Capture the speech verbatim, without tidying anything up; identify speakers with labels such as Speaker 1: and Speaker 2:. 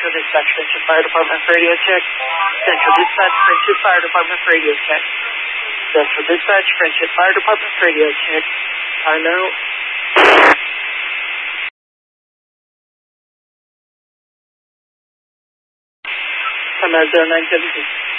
Speaker 1: Central Dispatch, Friendship Fire Department radio check. Central Dispatch, Friendship Fire Department radio check. Central Dispatch, Friendship Fire Department radio check. I know. I'm at zero nine seven two.